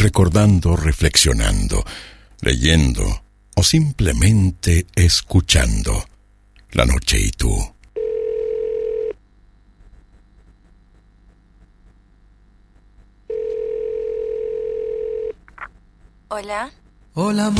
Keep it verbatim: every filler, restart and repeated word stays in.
recordando, reflexionando, leyendo o simplemente escuchando. La noche y tú. Hola. Hola.